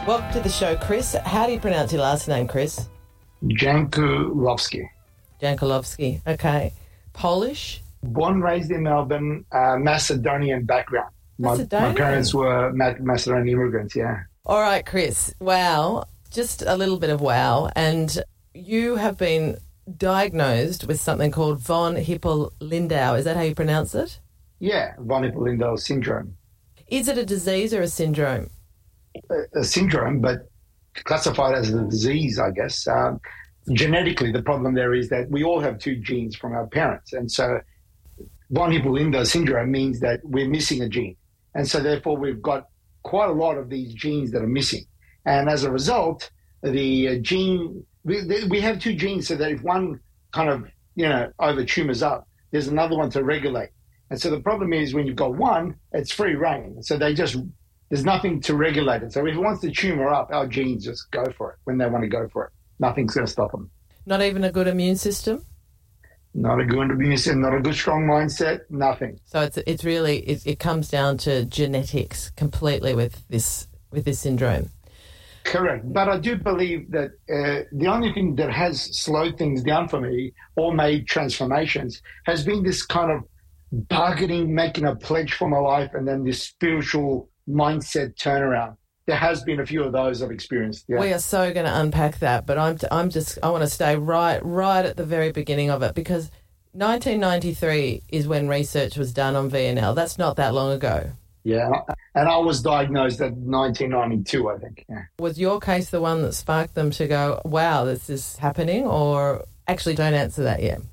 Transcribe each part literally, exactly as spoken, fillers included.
Welcome to the show, Chris. How do you pronounce your last name, Chris? Jankulovski. Jankulovski. Okay. Polish? Born and raised in Melbourne, uh, Macedonian background. My, Macedonian? my parents were Ma- Macedonian immigrants, yeah. All right, Chris. Wow. Just a little bit of wow. And you have been diagnosed with something called von Hippel-Lindau. Is that how you pronounce it? Yeah, von Hippel-Lindau syndrome. Is it a disease or a syndrome? A, a syndrome, but classified as a disease, I guess. Um, genetically, the problem there is that we all have two genes from our parents. And so von Hippel-Lindau syndrome means that we're missing a gene. And so therefore we've got quite a lot of these genes that are missing. And as a result, the uh, gene, we, we have two genes so that if one kind of, you know, over tumors up, there's another one to regulate. And so the problem is when you've got one, it's free reign. So they just, there's nothing to regulate it. So if it wants to tumor up, our genes just go for it when they want to go for it. Nothing's going to stop them. Not even a good immune system? Not a good immune system, not a good strong mindset, nothing. So it's it's really, it, it comes down to genetics completely with this with this syndrome. Correct. But I do believe that uh, the only thing that has slowed things down for me or made transformations has been this kind of bargaining, making a pledge for my life, and then this spiritual mindset turnaround. There has been a few of those I've experienced. Yeah. We are so going to unpack that, but I'm I'm just I want to stay right right at the very beginning of it, because nineteen ninety-three is when research was done on V N L. That's not that long ago. Yeah, and I was diagnosed at nineteen ninety-two, I think. Yeah. Was your case the one that sparked them to go, wow, this is happening? Or actually, don't answer that yet.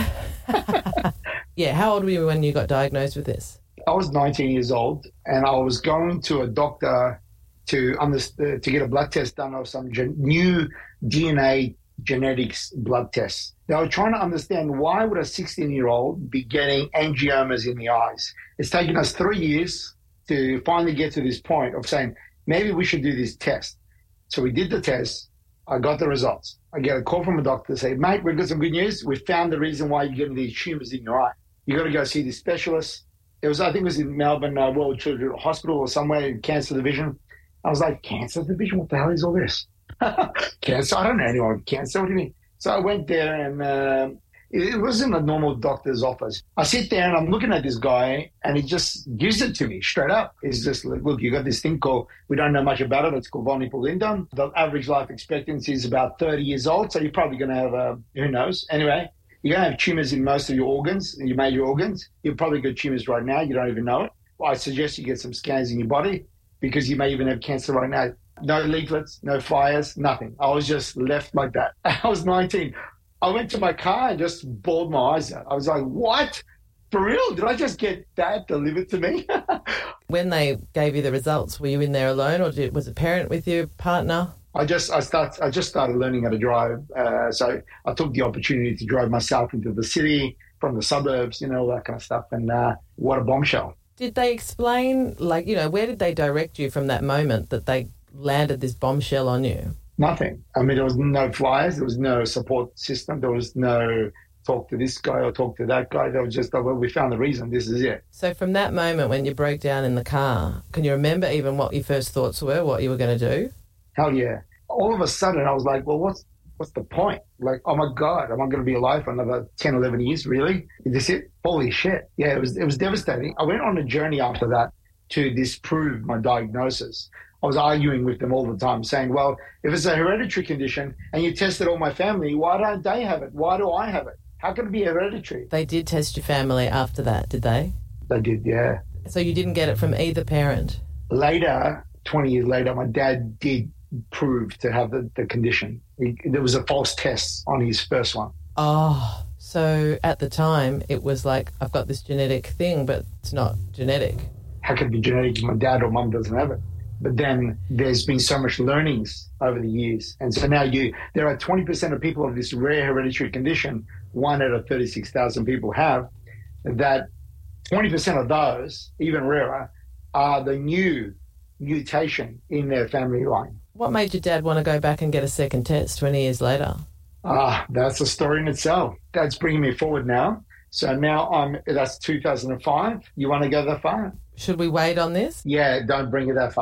Yeah, how old were you when you got diagnosed with this? I was nineteen years old, and I was going to a doctor to understand, to get a blood test done of some gen- new D N A genetics blood tests. They were trying to understand why would a sixteen-year-old be getting angiomas in the eyes. It's taken us three years to finally get to this point of saying, maybe we should do this test. So we did the test. I got the results. I get a call from a doctor to say, mate, we've got some good news. We found the reason why you're getting these tumours in your eye. You got to go see this specialist. It was, I think it was in Melbourne uh, World Children's Hospital or somewhere in Cancer Division. I was like, cancer division? What the hell is all this? Cancer? I don't know anyone with cancer. What do you mean? So I went there, and uh, it, it wasn't a normal doctor's office. I sit there and I'm looking at this guy, and he just gives it to me straight up. He's just like, look, you got this thing called, we don't know much about it. It's called von Hippel-Lindau. The average life expectancy is about thirty years old. So you're probably going to have, a, who knows? Anyway, you're going to have tumors in most of your organs, your major organs. You've probably got tumors right now. You don't even know it. Well, I suggest you get some scans in your body, because you may even have cancer right now. No leaflets, no flyers, nothing. I was just left like that. I was nineteen. I went to my car and just bawled my eyes out. I was like, what? For real? Did I just get that delivered to me? When they gave you the results, were you in there alone, or did, was a parent with you, partner? I just I start I just started learning how to drive. Uh, so I took the opportunity to drive myself into the city from the suburbs, you know, all that kind of stuff. And uh, what a bombshell. Did they explain, like, you know, where did they direct you from that moment that they landed this bombshell on you? Nothing. I mean, there was no flyers. There was no support system. There was no talk to this guy or talk to that guy. There was just, oh, well, we found the reason. This is it. So from that moment when you broke down in the car, can you remember even what your first thoughts were, what you were going to do? Hell yeah. All of a sudden, I was like, well, what's what's the point? Like, oh, my God, am I going to be alive for another ten, eleven years? Really? Is this it? Holy shit. Yeah, it was, it was devastating. I went on a journey after that to disprove my diagnosis. I was arguing with them all the time, saying, well, if it's a hereditary condition and you tested all my family, why don't they have it? Why do I have it? How can it be hereditary? They did test your family after that, did they? They did, yeah. So you didn't get it from either parent? Later, twenty years later, my dad did prove to have the, the condition. He, there was a false test on his first one. Oh, so at the time it was like, I've got this genetic thing, but it's not genetic. How can it be genetic if my dad or mum doesn't have it? But then there's been so much learnings over the years. And so now you, there are twenty percent of people of this rare hereditary condition, one out of thirty-six thousand people have, that twenty percent of those, even rarer, are the new mutation in their family line. What made your dad want to go back and get a second test twenty years later? Ah, that's a story in itself. That's bringing me forward now. So now I'm, that's two thousand five. You want to go that far? Should we wait on this? Yeah, don't bring it that far.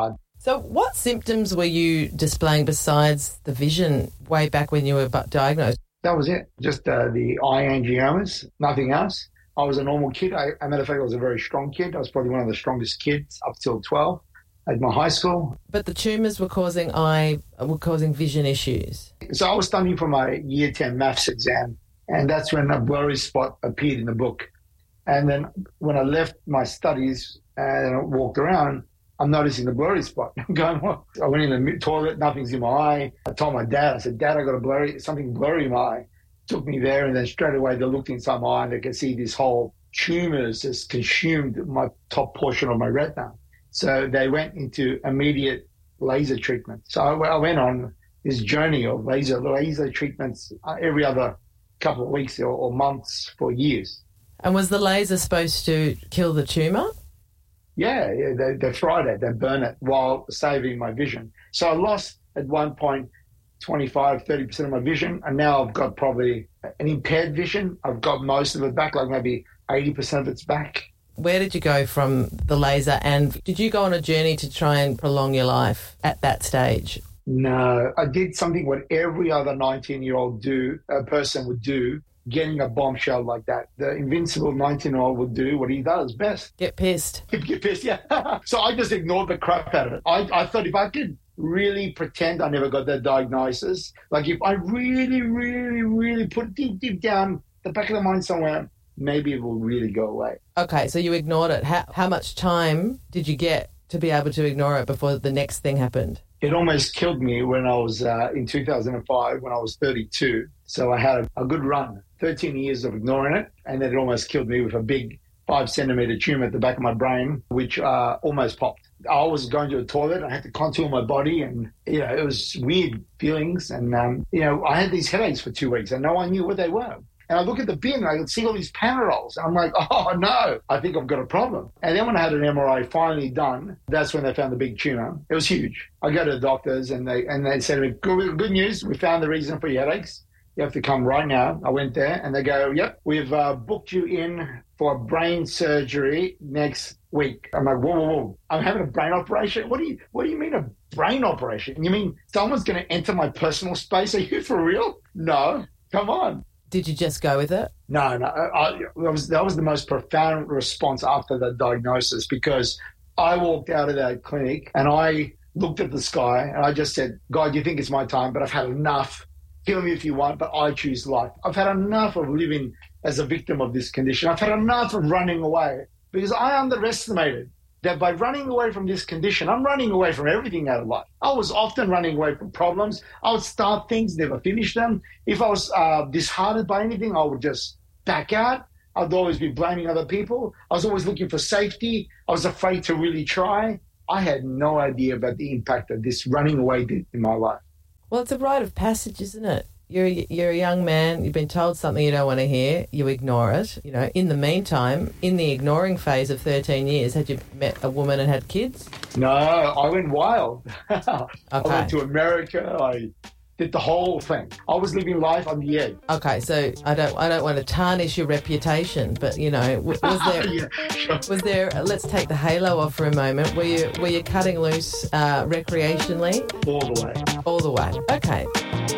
So what symptoms were you displaying besides the vision way back when you were bu- diagnosed? That was it. Just uh, the eye angiomas, nothing else. I was a normal kid. I, as a matter of fact, I was a very strong kid. I was probably one of the strongest kids up till twelve at my high school. But the tumours were causing eye, were causing vision issues. So I was studying for my year ten maths exam, and that's when a blurry spot appeared in the book. And then when I left my studies and I walked around, I'm noticing the blurry spot. I'm going, well, I went in the toilet, nothing's in my eye. I told my dad, I said, Dad, I got a blurry, something blurry in my eye. Took me there, and then straight away they looked inside my eye and they could see this whole tumours just consumed my top portion of my retina. So they went into immediate laser treatment. So I, I went on this journey of laser laser treatments uh, every other couple of weeks or, or months for years. And was the laser supposed to kill the tumour? Yeah, yeah, they, they fried it, they burn it while saving my vision. So I lost at one point twenty-five, thirty percent of my vision, and now I've got probably an impaired vision. I've got most of it back, like maybe eighty percent of it's back. Where did you go from the laser, and did you go on a journey to try and prolong your life at that stage? No, I did something what every other nineteen-year-old do, a person would do, getting a bombshell like that. The invincible nineteen-year-old would do what he does best. Get pissed. Get pissed, yeah. So I just ignored the crap out of it. I, I thought if I could really pretend I never got that diagnosis, like if I really, really, really put deep, deep down the back of the mind somewhere, maybe it will really go away. Okay, so you ignored it. How, how much time did you get to be able to ignore it before the next thing happened? It almost killed me when I was uh, in two thousand five, when I was thirty-two. So I had a, a good run, thirteen years of ignoring it, and then it almost killed me with a big five centimetre tumour at the back of my brain, which uh, almost popped. I was going to a toilet. I had to contour my body, and you know, it was weird feelings. And um, you know, I had these headaches for two weeks, and no one knew what they were. And I look at the bin, and I could see all these Panadols. And I'm like, oh, no, I think I've got a problem. And then when I had an M R I finally done, that's when they found the big tumour. It was huge. I go to the doctors, and they and they said to me, good, good news, we found the reason for your headaches. You have to come right now. I went there, and they go, yep, we've uh, booked you in for brain surgery next week. I'm like, whoa, whoa, whoa. I'm having a brain operation? What do you What do you mean a brain operation? You mean someone's going to enter my personal space? Are you for real? No, come on. Did you just go with it? No, no. I, I, that, was, that was the most profound response after the diagnosis, because I walked out of that clinic and I looked at the sky and I just said, God, you think it's my time, but I've had enough. Kill me if you want, but I choose life. I've had enough of living as a victim of this condition. I've had enough of running away, because I underestimated that by running away from this condition, I'm running away from everything out of life. I was often running away from problems. I would start things, never finish them. If I was uh, disheartened by anything, I would just back out. I'd always be blaming other people. I was always looking for safety. I was afraid to really try. I had no idea about the impact that this running away did in my life. Well, it's a rite of passage, isn't it? You're a, you're a young man, you've been told something you don't want to hear, you ignore it. You know, in the meantime, in the ignoring phase of thirteen years, had you met a woman and had kids? No, I went wild. Okay. I went to America, I did the whole thing. I was living life on the edge. Okay, so I don't I don't want to tarnish your reputation, but, you know, was there, yeah, sure. was there, let's take the halo off for a moment, were you, were you cutting loose uh, recreationally? All the way. All the way, okay.